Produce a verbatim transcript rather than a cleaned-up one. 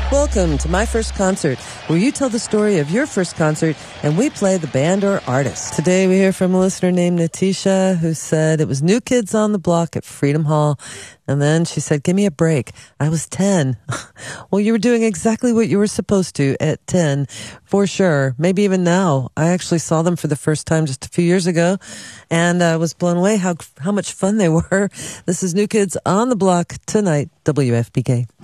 Welcome to My First Concert, where you tell the story of your first concert and we play the band or artist. Today we hear from a listener named Natisha who said it was New Kids on the Block at Freedom Hall. And then she said, give me a break. I was ten. Well, you were doing exactly what you were supposed to at ten, for sure. Maybe even now. I actually saw them for the first time just a few years ago and I uh, was blown away how, how much fun they were. This is New Kids on the Block tonight, W F P K.